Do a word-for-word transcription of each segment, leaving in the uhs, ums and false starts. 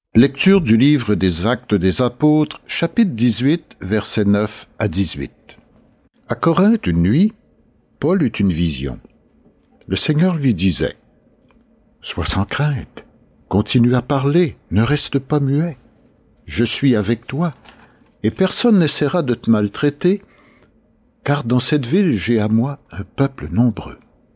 Lecture du livre des Actes des Apôtres, chapitre dix-huit, versets neuf à dix-huit. À Corinthe, une nuit, Paul eut une vision. Le Seigneur lui disait : « Sois sans crainte, continue à parler, ne reste pas muet. Je suis avec toi, et personne n'essaiera de te maltraiter, car dans cette ville j'ai à moi un peuple nombreux. »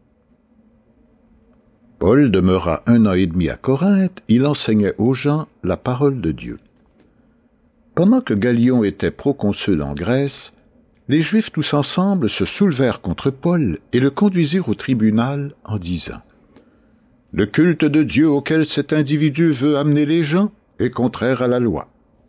Paul demeura un an et demi à Corinthe, il enseignait aux gens la parole de Dieu. Pendant que Galion était proconsul en Grèce, les Juifs tous ensemble se soulevèrent contre Paul et le conduisirent au tribunal en disant : « Le culte de Dieu auquel cet individu veut amener les gens est contraire à la loi. »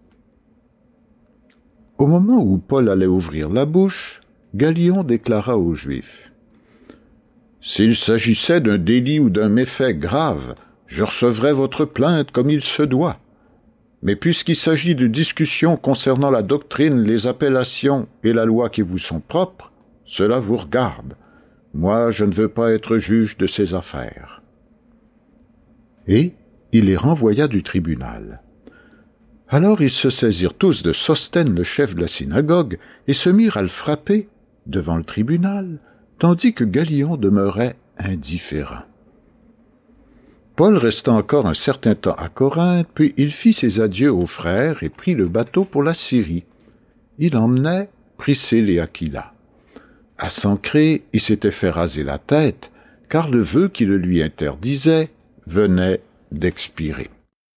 Au moment où Paul allait ouvrir la bouche, Galion déclara aux Juifs : « S'il s'agissait d'un délit ou d'un méfait grave, je recevrais votre plainte comme il se doit. Mais puisqu'il s'agit de discussions concernant la doctrine, les appellations et la loi qui vous sont propres, cela vous regarde. Moi, je ne veux pas être juge de ces affaires. » Et il les renvoya du tribunal. Alors ils se saisirent tous de Sosthène, le chef de la synagogue, et se mirent à le frapper devant le tribunal, tandis que Galion demeurait indifférent. Paul resta encore un certain temps à Corinthe, puis il fit ses adieux aux frères et prit le bateau pour la Syrie. Il emmenait Priscille et Aquila. À Sancrée, il s'était fait raser la tête, car le vœu qui le lui interdisait venait d'expirer.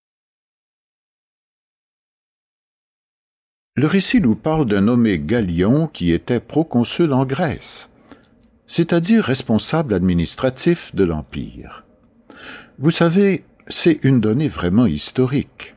Le récit nous parle d'un nommé Galion qui était proconsul en Grèce, c'est-à-dire responsable administratif de l'Empire. Vous savez, c'est une donnée vraiment historique.